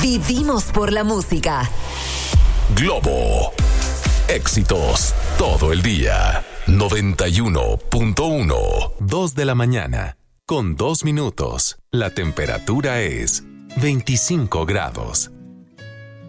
Vivimos por la música. Globo. Éxitos todo el día. 91.1. 2 de la mañana. Con 2 minutos. La temperatura es 25 grados.